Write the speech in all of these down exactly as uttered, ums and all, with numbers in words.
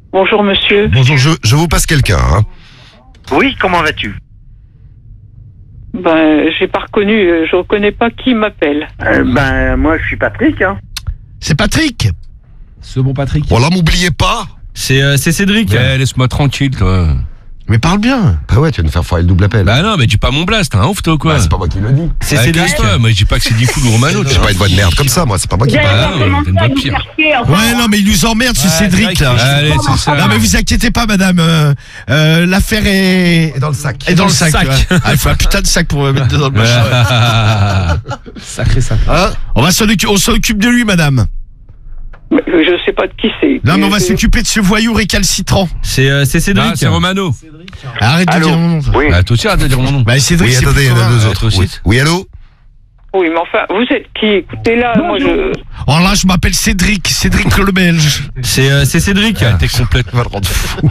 Bonjour monsieur. Bonjour, je, je vous passe quelqu'un. Hein. Oui, comment vas-tu? Ben, j'ai pas reconnu, je reconnais pas qui m'appelle. euh, Ben, moi, je suis Patrick, hein. C'est Patrick. Ce bon Patrick. Bon là, m'oubliez pas. C'est euh, c'est Cédric. Eh, laisse-moi tranquille, toi. Mais parle bien. Bah ouais, tu vas nous faire foirer le double appel. Bah non, mais dis pas mon blast, hein, ouf toi ou quoi? Bah, c'est pas moi qui le dis. C'est Ah, Cédric. casse-toi, moi je dis pas que c'est Diffoul ou Romano. J'ai pas une voix de merde comme ça, moi. C'est pas moi qui Vous parle. allez Ah, pas ouais, commencer t'as une à voix nous pire. chercher, enfin. Ouais, non, mais il nous emmerde, ce Ouais, Cédric, là. Allez, c'est ça. Non, mais vous inquiétez pas, madame. Euh, euh, L'affaire est... Et dans le sac. est dans le sac. sac. tu vois. Ah, il faut un putain de sac pour euh, mettre dans le machin. Sacré sac. Hein? On va s'en occu- on s'en occupe de lui, madame. Mais je sais pas de qui c'est. Non, mais on va Je- s'occuper de ce voyou récalcitrant. C'est euh, c'est Ah, Cédric. c'est Romano. Arrête de Allô? dire mon nom. toi. Oui. Bah, toi aussi, arrête de dire mon nom. Bah, Cédric, Oui, c'est attendez, il y en plutôt a un- deux euh, autres. autre Oui. site. Oui, allô? Oui, mais enfin, vous êtes qui? Écoutez là, moi je... Oh là, je m'appelle Cédric. Cédric le Belge. C'est euh, c'est Cédric. T'es complète. Va le rendre fou.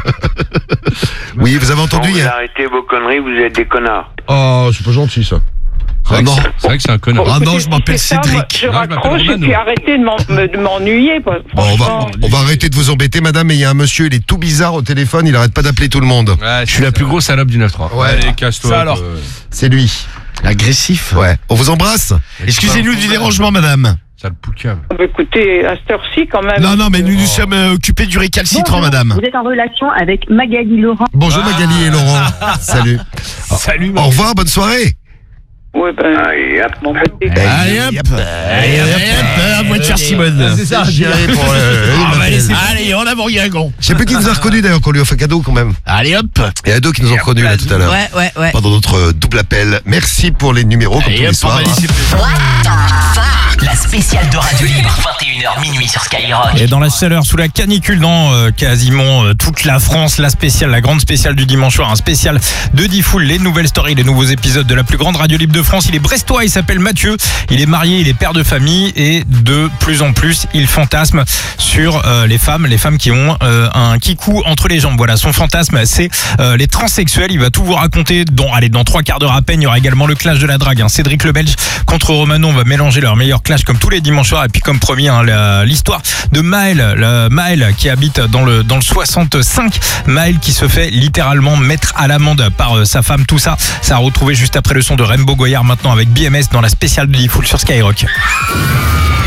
Oui, vous avez entendu? Bon, il y vous a- arrêtez vos conneries, vous êtes des connards. Oh, c'est pas gentil ça. C'est Ah vrai que non. c'est- c'est vrai que c'est un connard. Ah non, Écoutez, je m'appelle si c'est ça, Cédric. moi, Je Non, je m'appelle raccroche et Romano. puis arrêtez de m'en- me- de m'ennuyer. quoi. Bon, on va, Franchement. on va arrêter de vous embêter, madame, mais il y a un monsieur, il est tout bizarre au téléphone, il arrête pas d'appeler tout le monde. Ouais, je suis la plus grosse salope du neuf trois. Ouais. Allez, casse-toi. Ça, alors. toi. C'est lui. Agressif. Ouais. On vous embrasse? Excusez-nous du dérangement, madame. Sale poucave. Bah, écoutez, à cette heure-ci quand même. Non, non, mais nous nous sommes euh, occupés du récalcitrant, Bonjour, madame. Vous êtes en relation avec Magali Laurent. Bonjour Magali et Laurent. Salut. Salut, Au revoir, bonne soirée. Ouais, ben... Allez, hop. bon, bah, c'est- Allez hop, allez hop, à moi de faire Simone. C'est ça, j'irai pour le- Ah, on va laisser- Allez, en avant Guingamp. Je sais plus qui nous a reconnus d'ailleurs, qu'on lui a fait cadeau quand même. Allez hop. Il y a deux qui nous ont reconnus là tout à l'heure. Ouais, ouais, ouais. Pendant notre euh, double appel. Merci pour les numéros, comme tous Allez les hop, on soirs. va laisser La spéciale de Radio Libre, vingt et une heures minuit sur Skyrock. Et dans la chaleur, sous la canicule dans euh, quasiment euh, toute la France, la spéciale, la grande spéciale du dimanche soir, un spécial de Diffoul, les nouvelles stories, les nouveaux épisodes de la plus grande radio libre de France. Il est brestois, il s'appelle Mathieu, il est marié, il est père de famille et de plus en plus, il fantasme sur euh, les femmes, les femmes qui ont euh, un kikou entre les jambes. Voilà, son fantasme, c'est euh, les transsexuels. Il va tout vous raconter dans, allez, dans trois quarts d'heure à peine. Il y aura également le clash de la drague, hein. Cédric le Belge contre Romano. On va mélanger leur meilleur clash comme tous les dimanches soirs. Et puis comme promis, hein, la- l'histoire de Maël, le Maël qui habite dans le dans le soixante-cinq. Maël qui se fait littéralement mettre à l'amende par euh, sa femme. Tout ça, ça a retrouvé juste après le son de Rainbow Goyard maintenant avec B M S dans la spéciale de Diffoul sur Skyrock.